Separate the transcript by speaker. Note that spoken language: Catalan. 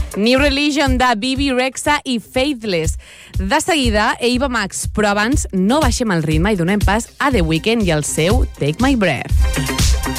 Speaker 1: New Religion de Bibi Rexha i Faithless. De seguida, Ava Max, però abans no baixem el ritme i donem pas a The Weeknd i el seu Take My Breath.